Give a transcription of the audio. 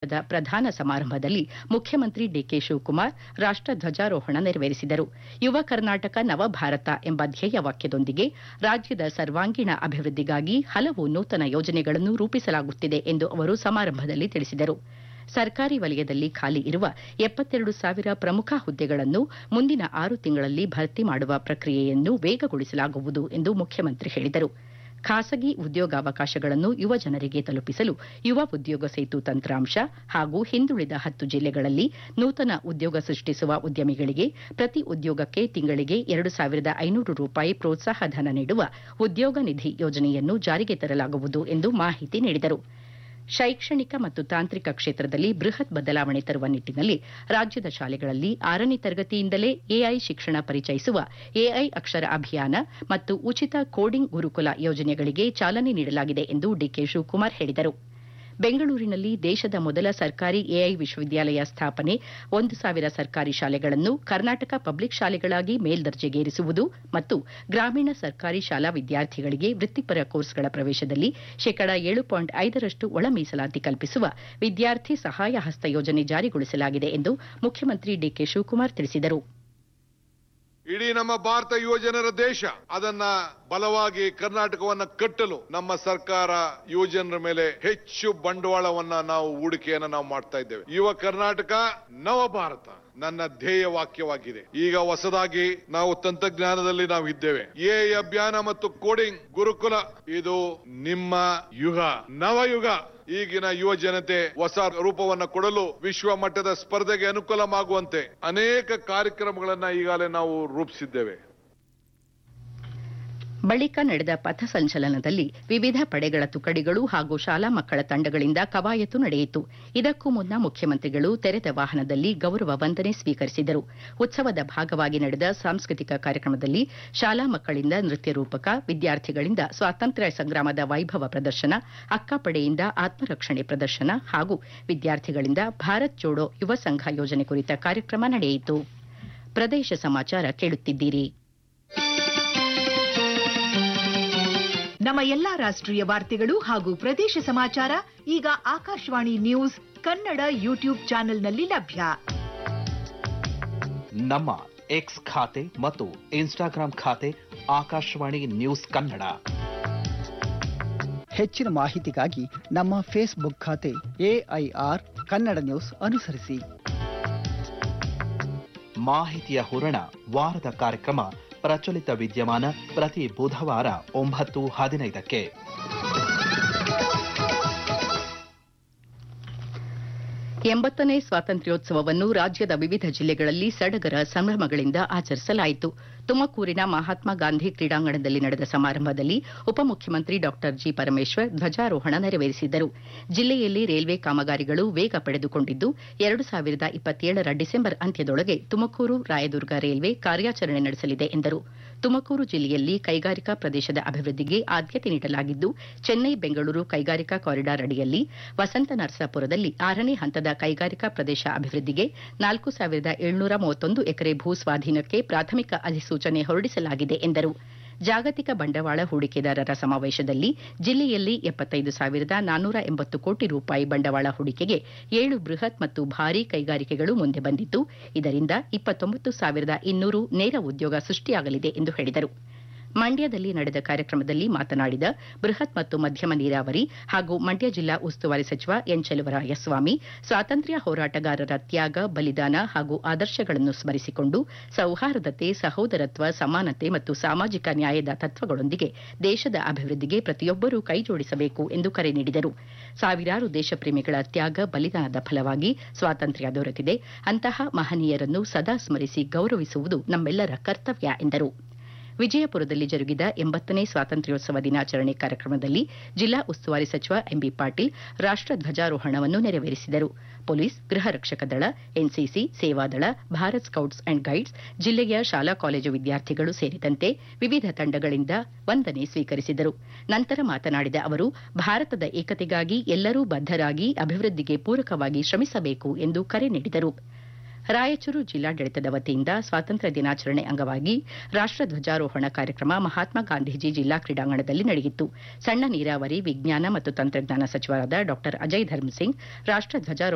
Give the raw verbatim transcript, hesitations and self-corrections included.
ನಡೆದ ಪ್ರಧಾನ ಸಮಾರಂಭದಲ್ಲಿ ಮುಖ್ಯಮಂತ್ರಿ ಡಿಕೆ ಶಿವಕುಮಾರ್ ರಾಷ್ಟ ಧ್ವಜಾರೋಹಣ ನೆರವೇರಿಸಿದರು. ಯುವ ಕರ್ನಾಟಕ ನವಭಾರತ ಎಂಬ ಧ್ಯೇಯ ವಾಕ್ಯದೊಂದಿಗೆ ರಾಜ್ಯದ ಸರ್ವಾಂಗೀಣ ಅಭಿವೃದ್ಧಿಗಾಗಿ ಹಲವು ನೂತನ ಯೋಜನೆಗಳನ್ನು ರೂಪಿಸಲಾಗುತ್ತಿದೆ ಎಂದು ಅವರು ಸಮಾರಂಭದಲ್ಲಿ ತಿಳಿಸಿದರು. ಸರ್ಕಾರಿ ವಲಯದಲ್ಲಿ ಖಾಲಿ ಇರುವ ಎಪ್ಪತ್ತೆರಡು ಸಾವಿರ ಪ್ರಮುಖ ಹುದ್ದೆಗಳನ್ನು ಮುಂದಿನ ಆರು ತಿಂಗಳಲ್ಲಿ ಭರ್ತಿ ಮಾಡುವ ಪ್ರಕ್ರಿಯೆಯನ್ನು ವೇಗಗೊಳಿಸಲಾಗುವುದು ಎಂದು ಮುಖ್ಯಮಂತ್ರಿ ಹೇಳಿದರು. ಖಾಸಗಿ ಉದ್ಯೋಗಾವಕಾಶಗಳನ್ನು ಯುವ ಜನರಿಗೆ ತಲುಪಿಸಲು ಯುವ ಉದ್ಯೋಗ ಸೇತು ತಂತ್ರಾಂಶ ಹಾಗೂ ಹಿಂದುಳಿದ ಹತ್ತು ಜಿಲ್ಲೆಗಳಲ್ಲಿ ನೂತನ ಉದ್ಯೋಗ ಸೃಷ್ಟಿಸುವ ಉದ್ಯಮಿಗಳಿಗೆ ಪ್ರತಿ ಉದ್ಯೋಗಕ್ಕೆ ತಿಂಗಳಿಗೆ ಎರಡು ಸಾವಿರದ ಐನೂರು ರೂಪಾಯಿ ಪ್ರೋತ್ಸಾಹ ಧನ ನೀಡುವ ಉದ್ಯೋಗ ನಿಧಿ ಯೋಜನೆಯನ್ನು ಜಾರಿಗೆ ತರಲಾಗುವುದು ಎಂದು ಮಾಹಿತಿ ನೀಡಿದರು. ಶೈಕ್ಷಣಿಕ ಮತ್ತು ತಾಂತ್ರಿಕ ಕ್ಷೇತ್ರದಲ್ಲಿ ಬೃಹತ್ ಬದಲಾವಣೆ ತರುವ ನಿಟ್ಟಿನಲ್ಲಿ ರಾಜ್ಯದ ಶಾಲೆಗಳಲ್ಲಿ ಆರನೇ ತರಗತಿಯಿಂದಲೇ ಎಐ ಶಿಕ್ಷಣ ಪರಿಚಯಿಸುವ ಎಐ ಅಕ್ಷರ ಅಭಿಯಾನ ಮತ್ತು ಉಚಿತ ಕೋಡಿಂಗ್ ಗುರುಕುಲ ಯೋಜನೆಗಳಿಗೆ ಚಾಲನೆ ನೀಡಲಾಗಿದೆ ಎಂದು ಡಿಕೆ ಶಿವಕುಮಾರ್ ಹೇಳಿದರು. ಬೆಂಗಳೂರಿನಲ್ಲಿ ದೇಶದ ಮೊದಲ ಸರ್ಕಾರಿ ಎಐ ವಿಶ್ವವಿದ್ಯಾಲಯ ಸ್ಥಾಪನೆ, ಒಂದು ಸಾವಿರ ಸರ್ಕಾರಿ ಶಾಲೆಗಳನ್ನು ಕರ್ನಾಟಕ ಪಬ್ಲಿಕ್ ಶಾಲೆಗಳಾಗಿ ಮೇಲ್ದರ್ಜೆಗೇರಿಸುವುದು ಮತ್ತು ಗ್ರಾಮೀಣ ಸರ್ಕಾರಿ ಶಾಲಾ ವಿದ್ಯಾರ್ಥಿಗಳಿಗೆ ವೃತ್ತಿಪರ ಕೋರ್ಸ್ಗಳ ಪ್ರವೇಶದಲ್ಲಿ ಶೇಕಡಾ ಏಳು ಪಾಯಿಂಟ್ ಐದರಷ್ಟು ಒಳ ಮೀಸಲಾತಿ ಕಲ್ಪಿಸುವ ವಿದ್ಯಾರ್ಥಿ ಸಹಾಯ ಹಸ್ತ ಯೋಜನೆ ಜಾರಿಗೊಳಿಸಲಾಗಿದೆ ಎಂದು ಮುಖ್ಯಮಂತ್ರಿ ಡಿಕೆ ಶಿವಕುಮಾರ್ ತಿಳಿಸಿದರು. ಇಡೀ ನಮ್ಮ ಭಾರತ ಯುವ ಜನರ ದೇಶ. ಅದನ್ನ ಬಲವಾಗಿ ಕರ್ನಾಟಕವನ್ನ ಕಟ್ಟಲು ನಮ್ಮ ಸರ್ಕಾರ ಯುವ ಜನರ ಮೇಲೆ ಹೆಚ್ಚು ಬಂಡವಾಳವನ್ನ ನಾವು ಹೂಡಿಕೆಯನ್ನ ನಾವು ಮಾಡ್ತಾ ಇದ್ದೇವೆ. ಯುವ ಕರ್ನಾಟಕ ನವ ಭಾರತ ನನ್ನ ಧ್ಯೇಯ ವಾಕ್ಯವಾಗಿದೆ. ಈಗ ಹೊಸದಾಗಿ ನಾವು ತಂತ್ರಜ್ಞಾನದಲ್ಲಿ ನಾವು ಇದ್ದೇವೆ. ಎ ಅಭಿಯಾನ ಮತ್ತು ಕೋಡಿಂಗ್ ಗುರುಕುಲ ಇದು ನಿಮ್ಮ ಯುಗ, ನವಯುಗ. ಈಗಿನ ಯುವ ಜನತೆ ಹೊಸ ರೂಪವನ್ನು ಕೊಡಲು ವಿಶ್ವ ಮಟ್ಟದ ಸ್ಪರ್ಧೆಗೆ ಅನುಕೂಲವಾಗುವಂತೆ ಅನೇಕ ಕಾರ್ಯಕ್ರಮಗಳನ್ನ ಈಗಾಗಲೇ ನಾವು ರೂಪಿಸಿದ್ದೇವೆ. ಬಳಿಕ ನಡೆದ ಪಥಸಂಚಲನದಲ್ಲಿ ವಿವಿಧ ಪಡೆಗಳ ತುಕಡಿಗಳು ಹಾಗೂ ಶಾಲಾ ಮಕ್ಕಳ ತಂಡಗಳಿಂದ ಕವಾಯತು ನಡೆಯಿತು. ಇದಕ್ಕೂ ಮುನ್ನ ಮುಖ್ಯಮಂತ್ರಿಗಳು ತೆರೆದ ವಾಹನದಲ್ಲಿ ಗೌರವ ವಂದನೆ ಸ್ವೀಕರಿಸಿದರು. ಉತ್ಸವದ ಭಾಗವಾಗಿ ನಡೆದ ಸಾಂಸ್ಕೃತಿಕ ಕಾರ್ಯಕ್ರಮದಲ್ಲಿ ಶಾಲಾ ಮಕ್ಕಳಿಂದ ನೃತ್ಯ ರೂಪಕ, ವಿದ್ಯಾರ್ಥಿಗಳಿಂದ ಸ್ವಾತಂತ್ರ್ಯ ಸಂಗ್ರಾಮದ ವೈಭವ ಪ್ರದರ್ಶನ, ಅಕ್ಕಪಡೆಯಿಂದ ಆತ್ಮರಕ್ಷಣೆ ಪ್ರದರ್ಶನ ಹಾಗೂ ವಿದ್ಯಾರ್ಥಿಗಳಿಂದ ಭಾರತ್ ಜೋಡೋ ಯುವ ಸಂಘ ಯೋಜನೆ ಕುರಿತ ಕಾರ್ಯಕ್ರಮ ನಡೆಯಿತು. ಪ್ರದೇಶ ಸಮಾಚಾರ ಕೇಳುತ್ತಿದ್ದೀರಿ. ನಮ್ಮ ಎಲ್ಲಾ ರಾಷ್ಟ್ರೀಯ ವಾರ್ತೆಗಳು ಹಾಗೂ ಪ್ರದೇಶ ಸಮಾಚಾರ ಈಗ ಆಕಾಶವಾಣಿ ನ್ಯೂಸ್ ಕನ್ನಡ ಯೂಟ್ಯೂಬ್ ಚಾನೆಲ್ನಲ್ಲಿ ಲಭ್ಯ. ನಮ್ಮ ಎಕ್ಸ್ ಖಾತೆ ಮತ್ತು ಇನ್ಸ್ಟಾಗ್ರಾಂ ಖಾತೆ ಆಕಾಶವಾಣಿ ನ್ಯೂಸ್ ಕನ್ನಡ. ಹೆಚ್ಚಿನ ಮಾಹಿತಿಗಾಗಿ ನಮ್ಮ ಫೇಸ್ಬುಕ್ ಖಾತೆ ಎಐಆರ್ ಕನ್ನಡ ನ್ಯೂಸ್ ಅನುಸರಿಸಿ. ಮಾಹಿತಿಯ ಹೂರಣ ವಾರದ ಕಾರ್ಯಕ್ರಮ ಪ್ರಚಲಿತ ವಿದ್ಯಮಾನ ಪ್ರತಿ ಬುಧವಾರ ಒಂಬತ್ತು ಹದಿನೈದಕ್ಕೆ. ಎಂಬತ್ತನೇ ಸ್ವಾತಂತ್ರ್ಯೋತ್ಸವವನ್ನು ರಾಜ್ಯದ ವಿವಿಧ ಜಿಲ್ಲೆಗಳಲ್ಲಿ ಸಡಗರ ಸಂಭ್ರಮಗಳಿಂದ ಆಚರಿಸಲಾಯಿತು. ತುಮಕೂರಿನ ಮಹಾತ್ಮ ಗಾಂಧಿ ಕ್ರೀಡಾಂಗಣದಲ್ಲಿ ನಡೆದ ಸಮಾರಂಭದಲ್ಲಿ ಉಪಮುಖ್ಯಮಂತ್ರಿ ಡಾ ಜಿ ಪರಮೇಶ್ವರ್ ಧ್ವಜಾರೋಹಣ ನೆರವೇರಿಸಿದ್ದರು. ಜಿಲ್ಲೆಯಲ್ಲಿ ರೈಲ್ವೆ ಕಾಮಗಾರಿಗಳು ವೇಗ ಪಡೆದುಕೊಂಡಿದ್ದು ಎರಡು ಸಾವಿರದ ಇಪ್ಪತ್ತೇಳರ ಡಿಸೆಂಬರ್ ಅಂತ್ಯದೊಳಗೆ ತುಮಕೂರು ರಾಯದುರ್ಗ ರೈಲ್ವೆ ಕಾರ್ಯಾಚರಣೆ ನಡೆಸಲಿದೆ ಎಂದರು. ತುಮಕೂರು ಜಿಲ್ಲೆಯಲ್ಲಿ ಕೈಗಾರಿಕಾ ಪ್ರದೇಶದ ಅಭಿವೃದ್ಧಿಗೆ ಆದ್ಯತೆ ನೀಡಲಾಗಿದ್ದು, ಚೆನ್ನೈ ಬೆಂಗಳೂರು ಕೈಗಾರಿಕಾ ಕಾರಿಡಾರ್ ಅಡಿಯಲ್ಲಿ ವಸಂತ ನರಸಾಪುರದಲ್ಲಿ ಆರನೇ ಹಂತದ ಕೈಗಾರಿಕಾ ಪ್ರದೇಶ ಅಭಿವೃದ್ಧಿಗೆ ನಾಲ್ಕು ಸಾವಿರದ ಏಳ್ನೂರ ಮೂವತ್ತೊಂದು ಎಕರೆ ಭೂ ಸ್ವಾಧೀನಕ್ಕೆ ಪ್ರಾಥಮಿಕ ಅಧಿಸೂಚನೆ ಹೊರಡಿಸಲಾಗಿದೆ ಎಂದರು. ಜಾಗತಿಕ ಬಂಡವಾಳ ಹೂಡಿಕೆದಾರರ ಸಮಾವೇಶದಲ್ಲಿ ಜಿಲ್ಲೆಯಲ್ಲಿ ಎಪ್ಪತ್ತೈದು ಸಾವಿರದ ನಾನ್ನೂರ ಎಂಬತ್ತು ಕೋಟಿ ರೂಪಾಯಿ ಬಂಡವಾಳ ಹೂಡಿಕೆಗೆ ಏಳು ಬೃಹತ್ ಮತ್ತು ಭಾರೀ ಕೈಗಾರಿಕೆಗಳು ಮುಂದೆ ಬಂದಿದ್ದು, ಇದರಿಂದ ಇಪ್ಪತ್ತೊಂಬತ್ತು ಸಾವಿರದ ಇನ್ನೂರು ನೇರ ಉದ್ಯೋಗ ಸೃಷ್ಟಿಯಾಗಲಿದೆ ಎಂದು ಹೇಳಿದರು. ಮಂಡ್ಯದಲ್ಲಿ ನಡೆದ ಕಾರ್ಯಕ್ರಮದಲ್ಲಿ ಮಾತನಾಡಿದ ಬೃಹತ್ ಮತ್ತು ಮಧ್ಯಮ ನೀರಾವರಿ ಹಾಗೂ ಮಂಡ್ಯ ಜಿಲ್ಲಾ ಉಸ್ತುವಾರಿ ಸಚಿವ ಎನ್ ಚೆಲುವರಾಯಸ್ವಾಮಿ, ಸ್ವಾತಂತ್ರ್ಯ ಹೋರಾಟಗಾರರ ತ್ಯಾಗ, ಬಲಿದಾನ ಹಾಗೂ ಆದರ್ಶಗಳನ್ನು ಸ್ಮರಿಸಿಕೊಂಡು ಸೌಹಾರ್ದತೆ, ಸಹೋದರತ್ವ, ಸಮಾನತೆ ಮತ್ತು ಸಾಮಾಜಿಕ ನ್ಯಾಯದ ತತ್ವಗಳೊಂದಿಗೆ ದೇಶದ ಅಭಿವೃದ್ಧಿಗೆ ಪ್ರತಿಯೊಬ್ಬರೂ ಕೈಜೋಡಿಸಬೇಕು ಎಂದು ಕರೆ ನೀಡಿದರು. ಸಾವಿರಾರು ದೇಶಪ್ರೇಮಿಗಳ ತ್ಯಾಗ, ಬಲಿದಾನದ ಫಲವಾಗಿ ಸ್ವಾತಂತ್ರ್ಯ ದೊರೆತಿದೆ. ಅಂತಹ ಮಹನೀಯರನ್ನು ಸದಾ ಸ್ಮರಿಸಿ ಗೌರವಿಸುವುದು ನಮ್ಮೆಲ್ಲರ ಕರ್ತವ್ಯ ಎಂದರು. ವಿಜಯಪುರದಲ್ಲಿ ಜರುಗಿದ ಎಂಬತ್ತನೇ ಸ್ವಾತಂತ್ರ್ಯೋತ್ಸವ ದಿನಾಚರಣೆ ಕಾರ್ಯಕ್ರಮದಲ್ಲಿ ಜಿಲ್ಲಾ ಉಸ್ತುವಾರಿ ಸಚಿವ ಎಂಬಿ ಪಾಟೀಲ್ ರಾಷ್ಟ ಧ್ವಜಾರೋಹಣವನ್ನು ನೆರವೇರಿಸಿದರು. ಪೊಲೀಸ್, ಗೃಹ ರಕ್ಷಕ ದಳ, NCC, Sevadal, Bharat scouts and guides, ಜಿಲ್ಲೆಯ ಶಾಲಾ ಕಾಲೇಜು ವಿದ್ಯಾರ್ಥಿಗಳು ಸೇರಿದಂತೆ ವಿವಿಧ ತಂಡಗಳಿಂದ ವಂದನೆ ಸ್ವೀಕರಿಸಿದರು. ನಂತರ ಮಾತನಾಡಿದ ಅವರು, ಭಾರತದ ಏಕತೆಗಾಗಿ ಎಲ್ಲರೂ ಬದ್ಧರಾಗಿ ಅಭಿವೃದ್ಧಿಗೆ ಪೂರಕವಾಗಿ ಶ್ರಮಿಸಬೇಕು ಎಂದು ಕರೆ ನೀಡಿದರು. ರಾಯಚೂರು ಜಿಲ್ಲಾಡಳಿತದ ವತಿಯಿಂದ ಸ್ವಾತಂತ್ರ್ಯ ದಿನಾಚರಣೆ ಅಂಗವಾಗಿ ರಾಷ್ಟ ಧ್ವಜಾರೋಹಣ ಕಾರ್ಯಕ್ರಮ ಮಹಾತ್ಮ ಗಾಂಧೀಜಿ ಜಿಲ್ಲಾ ಕ್ರೀಡಾಂಗಣದಲ್ಲಿ ನಡೆಯಿತು. ಸಣ್ಣ ನೀರಾವರಿ, ವಿಜ್ಞಾನ ಮತ್ತು ತಂತ್ರಜ್ಞಾನ ಸಚಿವರಾದ ಡಾ ಅಜಯ್ ಧರ್ಮಸಿಂಗ್ ರಾಷ್ಟ ಧ್ವಜಾರೋಹಣ